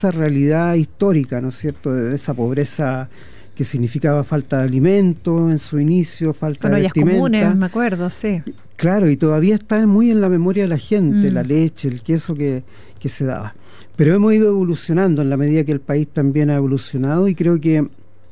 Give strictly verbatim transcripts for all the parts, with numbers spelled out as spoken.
esa realidad histórica, ¿no es cierto?, de esa pobreza que significaba falta de alimento en su inicio, falta Con de ollas vestimenta. comunes, me acuerdo, sí. Claro, y todavía está muy en la memoria de la gente, Mm. la leche, el queso que, que se daba. Pero hemos ido evolucionando en la medida que el país también ha evolucionado, y creo que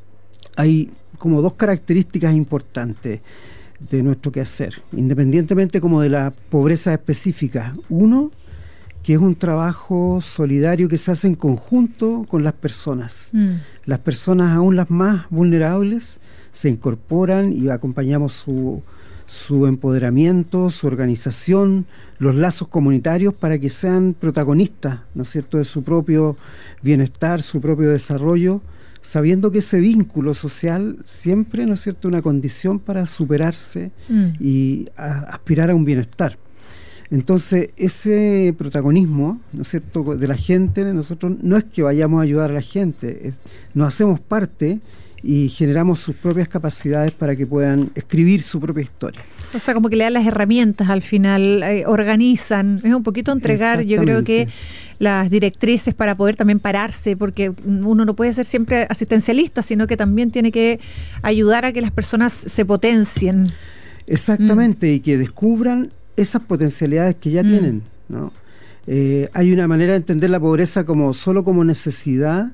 hay como dos características importantes de nuestro quehacer, independientemente como de la pobreza específica. Uno, que es un trabajo solidario que se hace en conjunto con las personas. Mm. Las personas, aún las más vulnerables, se incorporan y acompañamos su, su empoderamiento, su organización, los lazos comunitarios para que sean protagonistas, ¿no es cierto?, de su propio bienestar, su propio desarrollo, sabiendo que ese vínculo social siempre, ¿no es cierto?, una condición para superarse Mm. y a, aspirar a un bienestar. Entonces, ese protagonismo, ¿no es cierto?, de la gente, nosotros no es que vayamos a ayudar a la gente, es, nos hacemos parte y generamos sus propias capacidades para que puedan escribir su propia historia. O sea, como que le dan las herramientas al final, eh, organizan, es un poquito entregar, yo creo que las directrices para poder también pararse, porque uno no puede ser siempre asistencialista, sino que también tiene que ayudar a que las personas se potencien. Exactamente, Mm. y que descubran esas potencialidades que ya Mm. tienen, ¿no? Eh, hay una manera de entender la pobreza como solo como necesidad,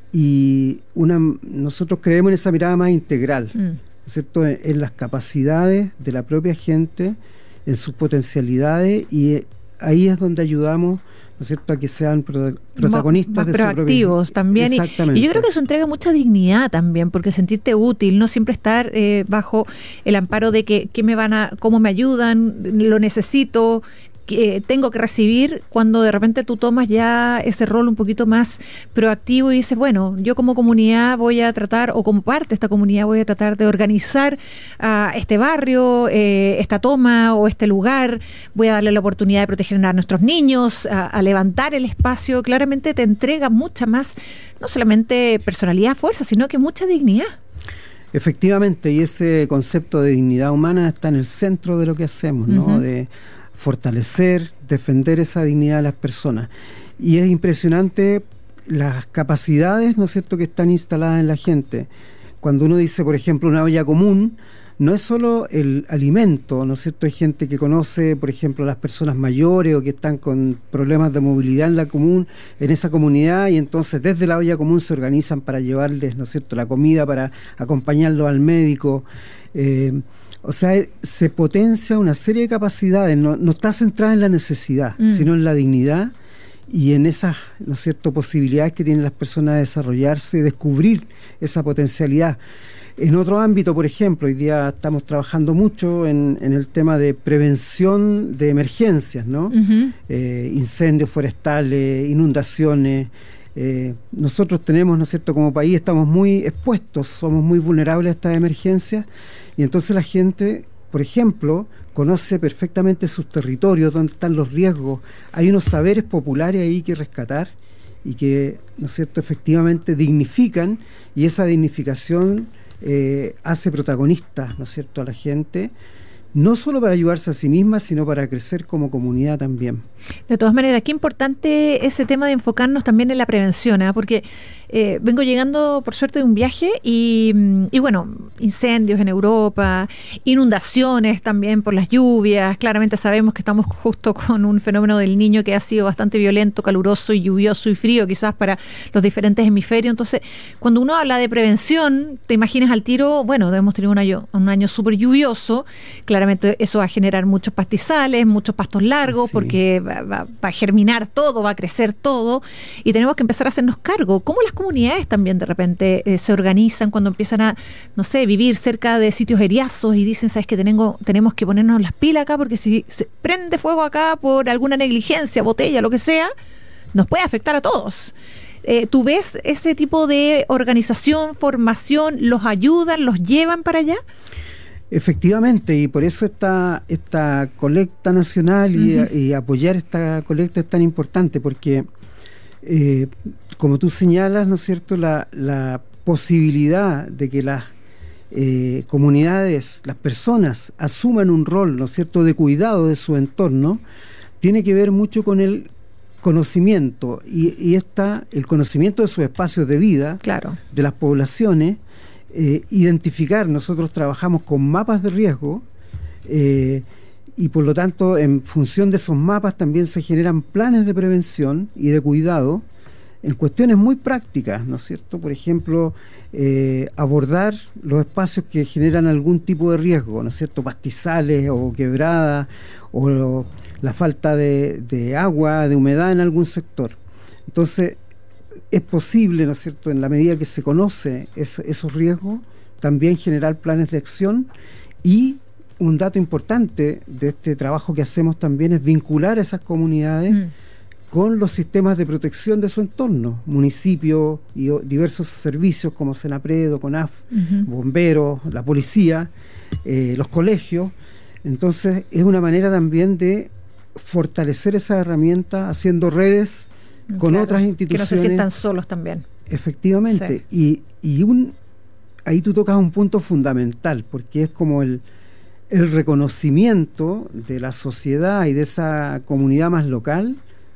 y una nosotros creemos en esa mirada más integral, Mm. ¿no es cierto?, en, en las capacidades de la propia gente, en sus potencialidades, y eh, ahí es donde ayudamos, ¿no es cierto?, a que sean prota- protagonistas más de su proactivos propia... también. Exactamente. Y, y yo creo que eso entrega mucha dignidad también, porque sentirte útil, no siempre estar eh, bajo el amparo de que, que me van a, cómo me ayudan, lo necesito, que tengo que recibir, cuando de repente tú tomas ya ese rol un poquito más proactivo y dices, bueno, yo como comunidad voy a tratar, o como parte de esta comunidad voy a tratar de organizar a este barrio, eh, esta toma o este lugar, voy a darle la oportunidad de proteger a nuestros niños, a, a levantar el espacio. Claramente te entrega mucha más, no solamente personalidad, fuerza, sino que mucha dignidad. Efectivamente, y ese concepto de dignidad humana está en el centro de lo que hacemos, ¿no? Uh-huh. De fortalecer, defender esa dignidad de las personas. Y es impresionante las capacidades, ¿no es cierto?, que están instaladas en la gente. Cuando uno dice, por ejemplo, una olla común, no es solo el alimento, ¿no es cierto? Hay gente que conoce, por ejemplo, las personas mayores o que están con problemas de movilidad en la común, en esa comunidad, y entonces desde la olla común se organizan para llevarles, ¿no es cierto?, la comida, para acompañarlos al médico. Eh, O sea, se potencia una serie de capacidades, no, no está centrada en la necesidad, mm. sino en la dignidad y en esas, ¿no es cierto?, posibilidades que tienen las personas de desarrollarse y descubrir esa potencialidad. En otro ámbito, por ejemplo, hoy día estamos trabajando mucho en, en el tema de prevención de emergencias, ¿no? Uh-huh. Eh, incendios forestales, inundaciones. Eh, nosotros tenemos, ¿no es cierto?, como país estamos muy expuestos, somos muy vulnerables a estas emergencias, y entonces la gente, por ejemplo, conoce perfectamente sus territorios, dónde están los riesgos. Hay unos saberes populares ahí que rescatar y que, ¿no es cierto?, efectivamente dignifican, y esa dignificación eh, hace protagonista, ¿no es cierto?, a la gente, no solo para ayudarse a sí misma, sino para crecer como comunidad también. De todas maneras, qué importante ese tema de enfocarnos también en la prevención, ¿eh? Porque eh, vengo llegando, por suerte, de un viaje y, y bueno, incendios en Europa, inundaciones también por las lluvias. Claramente sabemos que estamos justo con un fenómeno del Niño que ha sido bastante violento, caluroso y lluvioso y frío quizás para los diferentes hemisferios. Entonces, cuando uno habla de prevención, te imaginas al tiro, bueno, hemos tenido un año, un año súper lluvioso. Claramente eso va a generar muchos pastizales, muchos pastos largos, sí, porque va, va, va a germinar todo, va a crecer todo, y tenemos que empezar a hacernos cargo. ¿Cómo las comunidades también de repente eh, se organizan cuando empiezan a, no sé, vivir cerca de sitios eriazos y dicen, sabes que tenemos, tenemos que ponernos las pilas acá, porque si se prende fuego acá por alguna negligencia, botella, lo que sea, nos puede afectar a todos? Eh, ¿Tú ves ese tipo de organización, formación, los ayudan, los llevan para allá? Efectivamente, y por eso esta, esta colecta nacional y, uh-huh. y apoyar esta colecta es tan importante, porque eh, como tú señalas, ¿no es cierto?, la, la posibilidad de que las eh, comunidades, las personas asuman un rol, ¿no es cierto?, de cuidado de su entorno, tiene que ver mucho con el conocimiento y, y está el conocimiento de sus espacios de vida, claro, de las poblaciones, eh, identificar, nosotros trabajamos con mapas de riesgo, eh, y por lo tanto en función de esos mapas también se generan planes de prevención y de cuidado en cuestiones muy prácticas, ¿no es cierto? Por ejemplo, eh, abordar los espacios que generan algún tipo de riesgo, ¿no es cierto? Pastizales o quebradas o lo, la falta de, de agua, de humedad en algún sector. Entonces, es posible, ¿no es cierto?, en la medida que se conoce es, esos riesgos, también generar planes de acción. Y un dato importante de este trabajo que hacemos también es vincular a esas comunidades mm. con los sistemas de protección de su entorno, municipios y o, diversos servicios como Senapredo, CONAF, uh-huh. bomberos, la policía, eh, los colegios. Entonces es una manera también de fortalecer esa herramienta haciendo redes con claro, otras instituciones. Que no se sientan solos también. Efectivamente. Sí. Y, y un, ahí tú tocas un punto fundamental, porque es como el, el reconocimiento de la sociedad y de esa comunidad más local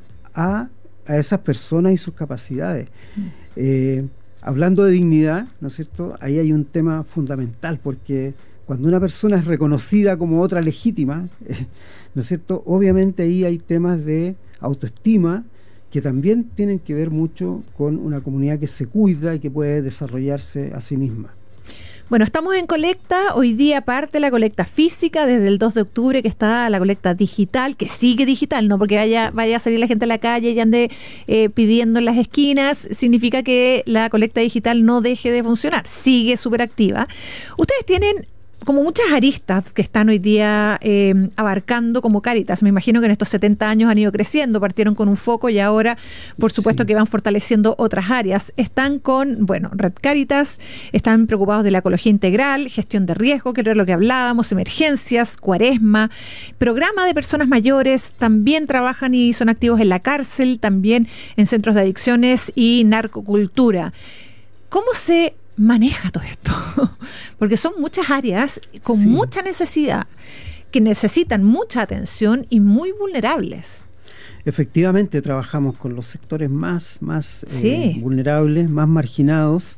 A, a esas personas y sus capacidades. Mm. Eh, hablando de dignidad, ¿no es cierto? Ahí hay un tema fundamental, porque cuando una persona es reconocida como otra legítima, eh, ¿no es cierto? Obviamente ahí hay temas de autoestima que también tienen que ver mucho con una comunidad que se cuida y que puede desarrollarse a sí misma. Bueno, estamos en colecta, hoy día parte la colecta física, desde el dos de octubre que está la colecta digital, que sigue digital, no porque vaya, vaya a salir la gente a la calle y ande eh, pidiendo en las esquinas, significa que la colecta digital no deje de funcionar, sigue súper activa. Ustedes tienen como muchas aristas que están hoy día eh, abarcando como Cáritas. Me imagino que en estos setenta años han ido creciendo, partieron con un foco y ahora, por supuesto, sí. que van fortaleciendo otras áreas. Están con, bueno, Red Cáritas, están preocupados de la ecología integral, gestión de riesgo, que era lo que hablábamos, emergencias, cuaresma, programa de personas mayores, también trabajan y son activos en la cárcel, también en centros de adicciones y narcocultura. ¿Cómo se maneja todo esto? Porque son muchas áreas con sí. mucha necesidad, que necesitan mucha atención y muy vulnerables. Efectivamente, trabajamos con los sectores más, más sí. eh, vulnerables, más marginados.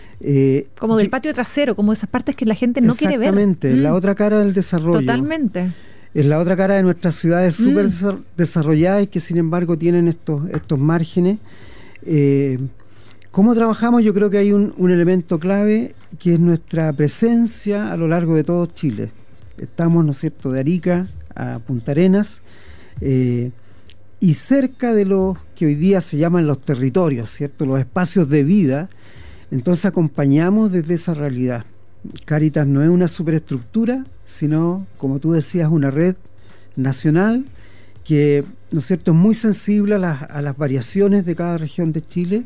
Eh, como del patio trasero, como esas partes que la gente no quiere ver. Exactamente, mm. la otra cara del desarrollo. Totalmente. Es la otra cara de nuestras ciudades súper mm. desarrolladas y que sin embargo tienen estos, estos márgenes. Eh, ¿Cómo trabajamos? Yo creo que hay un, un elemento clave que es nuestra presencia a lo largo de todo Chile. Estamos, ¿no es cierto?, de Arica a Punta Arenas eh, y cerca de los que hoy día se llaman los territorios, ¿cierto?, los espacios de vida. Entonces acompañamos desde esa realidad. Cáritas no es una superestructura, sino, como tú decías, una red nacional que, ¿no es cierto?, es muy sensible a las, a las variaciones de cada región de Chile.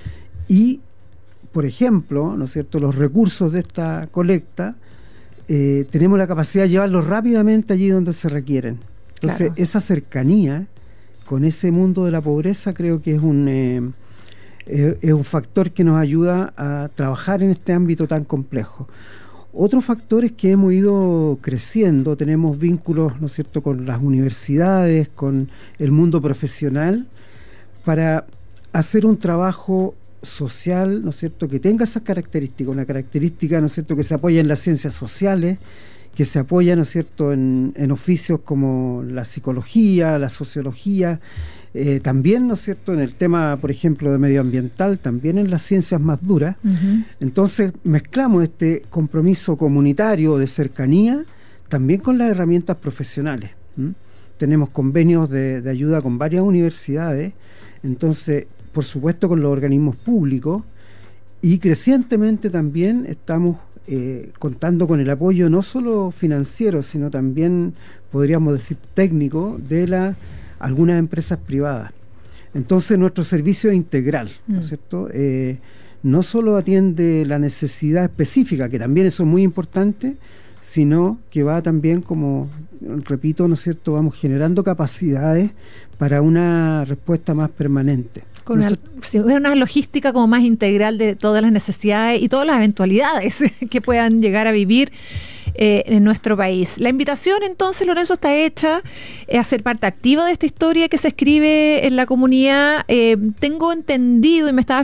Y, por ejemplo, ¿no es cierto?, los recursos de esta colecta, eh, tenemos la capacidad de llevarlos rápidamente allí donde se requieren. Entonces, claro. esa cercanía con ese mundo de la pobreza creo que es un, eh, eh, es un factor que nos ayuda a trabajar en este ámbito tan complejo. Otro factor es que hemos ido creciendo, tenemos vínculos, ¿no es cierto?, con las universidades, con el mundo profesional, para hacer un trabajo social, ¿no es cierto?, que tenga esas características, una característica, ¿no es cierto?, que se apoya en las ciencias sociales, que se apoya, ¿no es cierto?, en, en oficios como la psicología, la sociología, eh, también, ¿no es cierto?, en el tema, por ejemplo, de medioambiental, también en las ciencias más duras. Uh-huh. Entonces, mezclamos este compromiso comunitario de cercanía también con las herramientas profesionales. ¿Mm? Tenemos convenios de, de ayuda con varias universidades, entonces, por supuesto con los organismos públicos, y crecientemente también estamos eh, contando con el apoyo no solo financiero, sino también, podríamos decir, técnico de la, algunas empresas privadas. Entonces nuestro servicio es integral, mm. ¿no es cierto? Eh, no solo atiende la necesidad específica, que también eso es muy importante, sino que va también, como repito, ¿no es cierto?, vamos generando capacidades para una respuesta más permanente. Con una, sí, una logística como más integral de todas las necesidades y todas las eventualidades que puedan llegar a vivir eh, en nuestro país. La invitación entonces, Lorenzo, está hecha eh, a ser parte activa de esta historia que se escribe en la comunidad. Eh, tengo entendido y me estaba